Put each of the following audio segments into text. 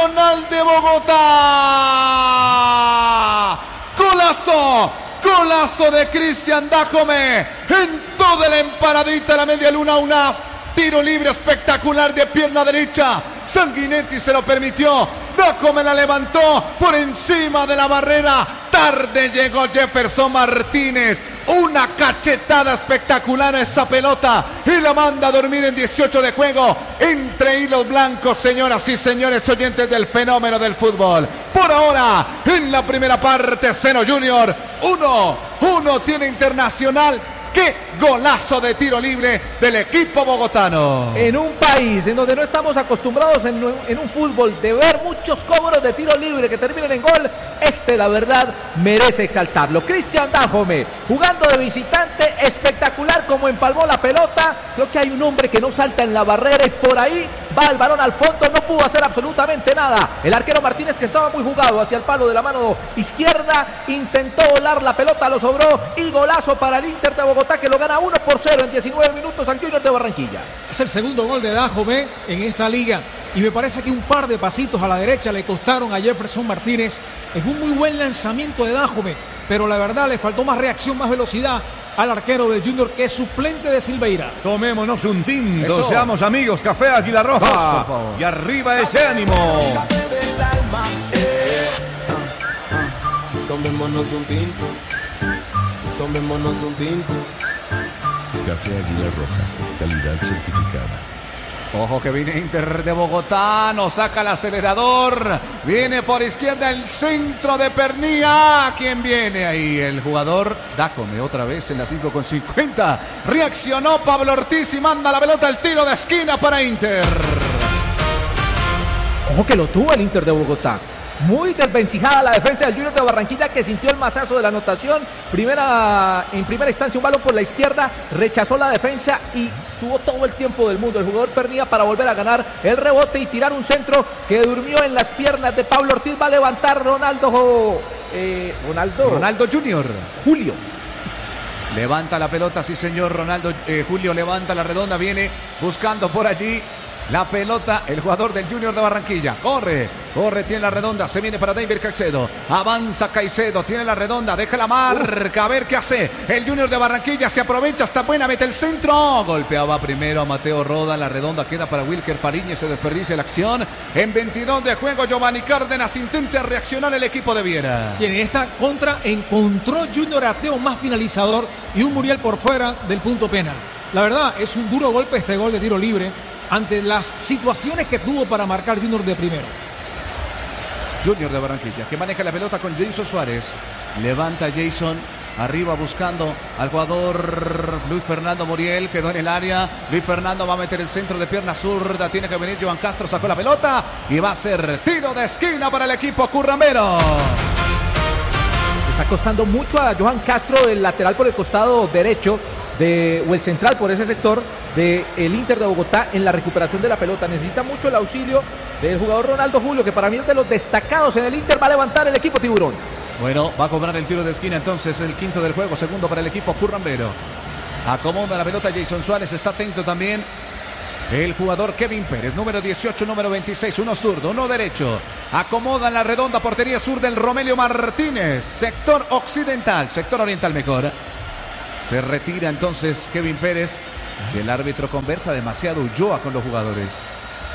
Nacional de Bogotá. Golazo. Golazo de Cristian Dájome. En toda la emparadita, la media luna, una tiro libre espectacular de pierna derecha. Sanguinetti se lo permitió. Dájome la levantó por encima de la barrera. Tarde llegó Jefferson Martínez. Una cachetada espectacular a esa pelota y la manda a dormir en 18 de juego. Entre hilos blancos, señoras y señores oyentes del fenómeno del fútbol. Por ahora, en la primera parte, 0 Junior, 1 tiene Internacional. ¡Qué golazo de tiro libre del equipo bogotano! En un país en donde no estamos acostumbrados en un fútbol de ver muchos cobros de tiro libre que terminan en gol, la verdad merece exaltarlo. Cristian Dájome, jugando de visitante, espectacular como empalmó la pelota. Creo que hay un hombre que no salta en la barrera y por ahí va el balón al fondo, no pudo hacer absolutamente nada. El arquero Martínez, que estaba muy jugado hacia el palo de la mano izquierda, intentó volar la pelota, lo sobró y golazo para el Inter de Bogotá, que lo gana 1-0 en 19 minutos al Junior de Barranquilla. Es el segundo gol de Dájome en esta liga y me parece que un par de pasitos a la derecha le costaron a Jefferson Martínez. Es un muy buen lanzamiento de Dájome, pero la verdad le faltó más reacción, más velocidad al arquero del Junior, que es suplente de Silveira. Tomémonos un tinto, seamos amigos, Café Águila Roja. Y arriba ese ánimo. Tomémonos un tinto. Tomémonos un tinto. Café Águila Roja, calidad certificada. Ojo que viene Inter de Bogotá, nos saca el acelerador, viene por izquierda el centro de Pernía. ¿Quién viene ahí? El jugador Dájome otra vez en la 5:50. Reaccionó Pablo Ortiz y manda la pelota al tiro de esquina para Inter. Ojo que lo tuvo el Inter de Bogotá. Muy desvencijada la defensa del Junior de Barranquilla, que sintió el mazazo de la anotación. En primera instancia un balón por la izquierda, rechazó la defensa y tuvo todo el tiempo del mundo el jugador Pernía para volver a ganar el rebote y tirar un centro que durmió en las piernas de Pablo Ortiz. Va a levantar Ronaldo Junior. Julio. Levanta la pelota, sí señor. Julio levanta la redonda, viene buscando por allí la pelota, el jugador del Junior de Barranquilla. Corre, tiene la redonda, se viene para David Caicedo. Avanza Caicedo, tiene la redonda, deja la marca, a ver qué hace. El Junior de Barranquilla se aprovecha, está buena, mete el centro. Golpeaba primero a Mateo Roda, la redonda queda para Wilker Fariñez, se desperdicia la acción. En 22 de juego, Giovanni Cárdenas intenta reaccionar el equipo de Viera. Y en esta contra encontró Junior a Teo más finalizador y un Muriel por fuera del punto penal. La verdad, es un duro golpe este gol de tiro libre ante las situaciones que tuvo para marcar Junior de primero. Junior de Barranquilla, que maneja la pelota con Jason Suárez. Levanta Jason, arriba buscando al jugador Luis Fernando Muriel, quedó en el área. Luis Fernando va a meter el centro de pierna zurda, tiene que venir Joan Castro, sacó la pelota y va a ser tiro de esquina para el equipo currambero. Está costando mucho a Johan Castro, el lateral por el costado derecho o el central por ese sector del Inter de Bogotá, en la recuperación de la pelota. Necesita mucho el auxilio del jugador Ronaldo Julio, que para mí es de los destacados en el Inter. Va a levantar el equipo tiburón. Bueno, va a cobrar el tiro de esquina entonces, el quinto del juego, segundo para el equipo currambero. Acomoda la pelota Jason Suárez, está atento también el jugador Kevin Pérez, número 18, número 26, uno zurdo, uno derecho. Acomoda en la redonda portería sur del Romelio Martínez, sector occidental, sector oriental mejor. Se retira entonces Kevin Pérez. El árbitro conversa demasiado Ulloa con los jugadores.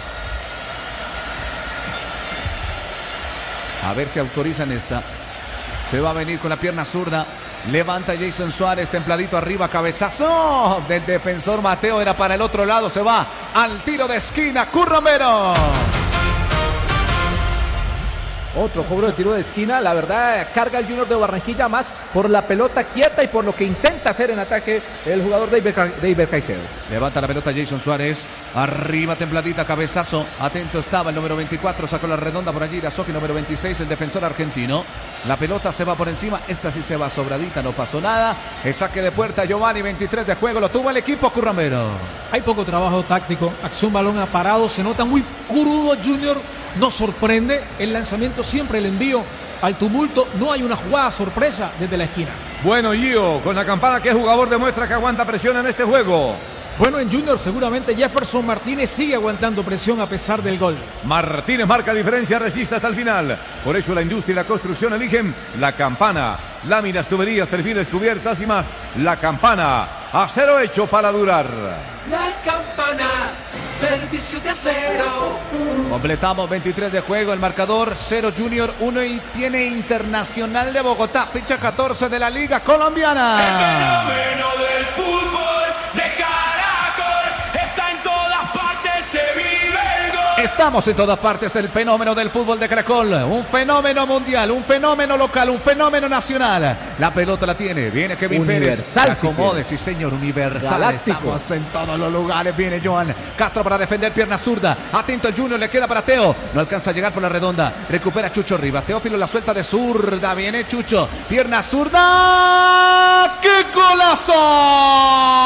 A ver si autorizan esta. Se va a venir con la pierna zurda. Levanta Jason Suárez, templadito arriba, cabezazo del defensor Mateo, era para el otro lado, se va al tiro de esquina, currambero. Otro cobro de tiro de esquina, la verdad carga el Junior de Barranquilla más por la pelota quieta y por lo que intenta hacer en ataque el jugador David Caicedo. Levanta la pelota Jason Suárez, arriba templadita, cabezazo, atento estaba el número 24, sacó la redonda por allí Irazoki, número 26, el defensor argentino. La pelota se va por encima, esta sí se va sobradita, no pasó nada. El saque de puerta, Giovanni, 23 de juego, lo tuvo el equipo currambero. Hay poco trabajo táctico, acción balón aparado, se nota muy crudo Junior. No sorprende el lanzamiento, siempre el envío al tumulto. No hay una jugada sorpresa desde la esquina. Bueno, Gio, con la campana, ¿qué jugador demuestra que aguanta presión en este juego? Bueno, en Junior seguramente Jefferson Martínez sigue aguantando presión a pesar del gol. Martínez marca diferencia, resiste hasta el final. Por eso la industria y la construcción eligen La Campana. Láminas, tuberías, perfiles, cubiertas y más. La Campana, acero hecho para durar. La Campana, servicio de acero. Completamos 23 de juego, el marcador 0 Junior 1 y tiene Internacional de Bogotá, fecha 14 de la Liga Colombiana. El fenómeno del fútbol de Caracol está en todas partes, se vive el gol. Estamos en todas partes, el fenómeno del fútbol de Caracol, un fenómeno mundial, un fenómeno local, un fenómeno nacional. La pelota la tiene, viene Kevin Universal, Pérez, se acomode, sí señor, universal. Galáctico. Estamos en todos los lugares, viene Joan Castro para defender, pierna zurda, atento el Junior, le queda para Teo, no alcanza a llegar por la redonda, recupera Chucho Rivas, Teófilo la suelta de zurda, viene Chucho, pierna zurda, ¡qué golazo!